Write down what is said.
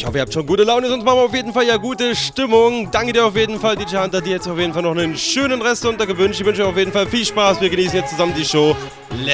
Ich hoffe, ihr habt schon gute Laune, sonst machen wir auf jeden Fall ja gute Stimmung. Danke dir auf jeden Fall, DJ Hunter, dir jetzt auf jeden Fall noch einen schönen Restsonntag gewünscht. Ich wünsche euch auf jeden Fall viel Spaß. Wir genießen jetzt zusammen die Show.